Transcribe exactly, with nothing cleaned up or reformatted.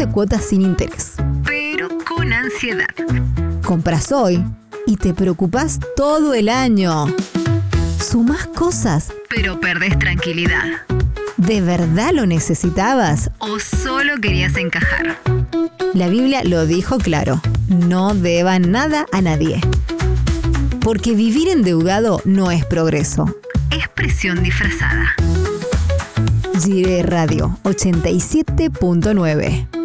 doce cuotas sin interés. Pero con ansiedad. Compras hoy y te preocupás todo el año. Sumás cosas, pero perdés tranquilidad. ¿De verdad lo necesitabas? ¿O solo querías encajar? La Biblia lo dijo claro, no deban nada a nadie. Porque vivir endeudado no es progreso. Es presión disfrazada. Jiré Radio ochenta y siete punto nueve.